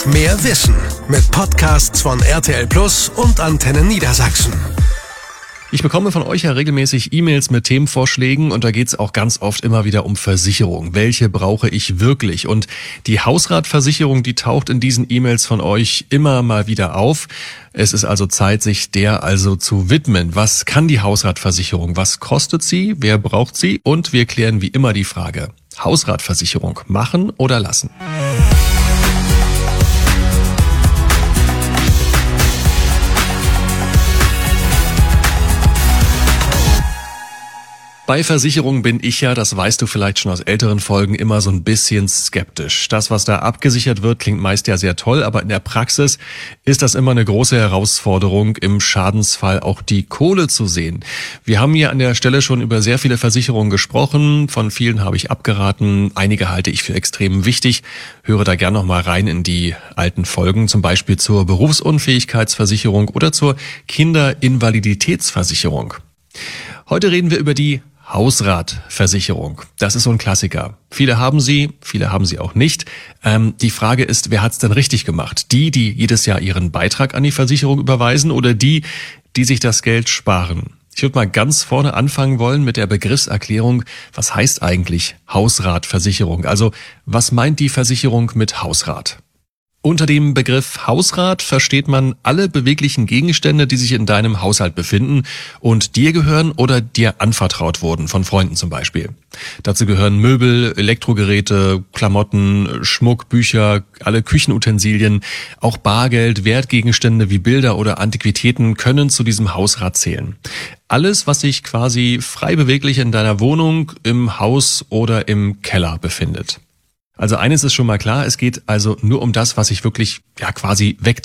Mehr Wissen mit Podcasts von RTL Plus und Antenne Niedersachsen. Ich bekomme von euch ja regelmäßig E-Mails mit Themenvorschlägen und da geht's auch ganz oft immer wieder um Versicherung. Welche brauche ich wirklich? Und die Hausratversicherung, die taucht in diesen E-Mails von euch immer mal wieder auf. Es ist also Zeit, sich der also zu widmen. Was kann die Hausratversicherung? Was kostet sie? Wer braucht sie? Und wir klären wie immer die Frage: Hausratversicherung machen oder lassen? Bei Versicherungen bin ich ja, das weißt du vielleicht schon aus älteren Folgen, immer so ein bisschen skeptisch. Das, was da abgesichert wird, klingt meist ja sehr toll, aber in der Praxis ist das immer eine große Herausforderung, im Schadensfall auch die Kohle zu sehen. Wir haben hier an der Stelle schon über sehr viele Versicherungen gesprochen, von vielen habe ich abgeraten, einige halte ich für extrem wichtig. Höre da gern noch mal rein in die alten Folgen, zum Beispiel zur Berufsunfähigkeitsversicherung oder zur Kinderinvaliditätsversicherung. Heute reden wir über die Hausratversicherung. Das ist so ein Klassiker. Viele haben sie auch nicht. Die Frage ist, wer hat's denn richtig gemacht? Die jedes Jahr ihren Beitrag an die Versicherung überweisen oder die sich das Geld sparen? Ich würde mal ganz vorne anfangen wollen mit der Begriffserklärung. Was heißt eigentlich Hausratversicherung? Also, was meint die Versicherung mit Hausrat? Unter dem Begriff Hausrat versteht man alle beweglichen Gegenstände, die sich in deinem Haushalt befinden und dir gehören oder dir anvertraut wurden, von Freunden zum Beispiel. Dazu gehören Möbel, Elektrogeräte, Klamotten, Schmuck, Bücher, alle Küchenutensilien, auch Bargeld, Wertgegenstände wie Bilder oder Antiquitäten können zu diesem Hausrat zählen. Alles, was sich quasi frei beweglich in deiner Wohnung, im Haus oder im Keller befindet. Also eines ist schon mal klar, es geht also nur um das, was ich wirklich quasi wegtrage.